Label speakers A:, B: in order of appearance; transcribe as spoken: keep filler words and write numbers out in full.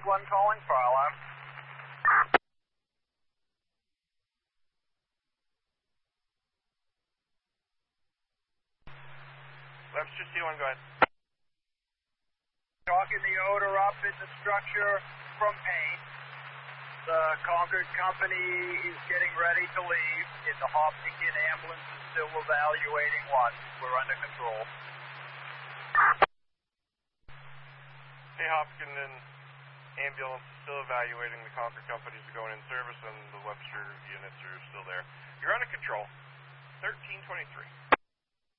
A: one calling, fire alarm.
B: Webster C one, go ahead.
A: Talking the odor up in the structure from paint. The Concord company is getting ready to leave. The Hopkinton ambulance is still evaluating what. We're under control.
B: Hey, Hopkinton ambulance is still evaluating. The Concord companies are going in service, and the Webster units are still there. You're under control. thirteen twenty-three.